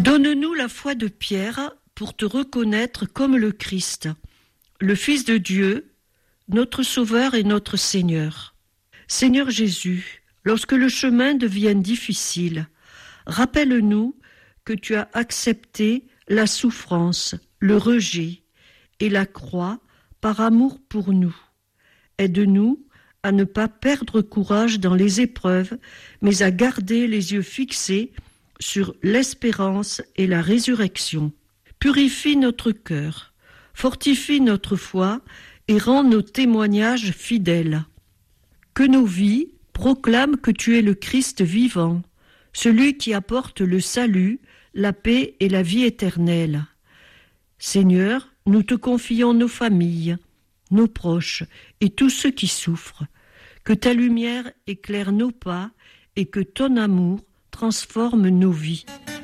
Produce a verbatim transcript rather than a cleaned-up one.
Donne-nous la foi de Pierre pour te reconnaître comme le Christ, le Fils de Dieu, notre Sauveur et notre Seigneur. Seigneur Jésus, lorsque le chemin devienne difficile, rappelle-nous que tu as accepté la souffrance, le rejet et la croix par amour pour nous. Aide-nous à ne pas perdre courage dans les épreuves, mais à garder les yeux fixés sur l'espérance et la résurrection. Purifie notre cœur, fortifie notre foi et rend nos témoignages fidèles. Que nos vies proclament que tu es le Christ vivant, celui qui apporte le salut, la paix et la vie éternelle. Seigneur, nous te confions nos familles, nos proches et tous ceux qui souffrent. Que ta lumière éclaire nos pas et que ton amour transforme nos vies.